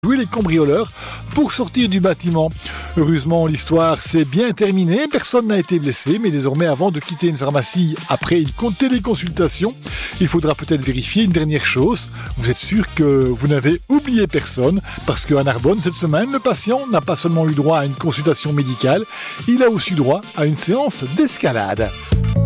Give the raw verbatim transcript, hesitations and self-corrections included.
jouer les cambrioleurs pour sortir du bâtiment. Heureusement, l'histoire s'est bien terminée, personne n'a été blessé, mais désormais, avant de quitter une pharmacie après une téléconsultation, il faudra peut-être vérifier une dernière chose. Vous êtes sûr que vous n'avez oublié personne, parce qu'à Narbonne, cette semaine, le patient n'a pas seulement eu droit à une consultation médicale, il a aussi droit à une séance d'escalade.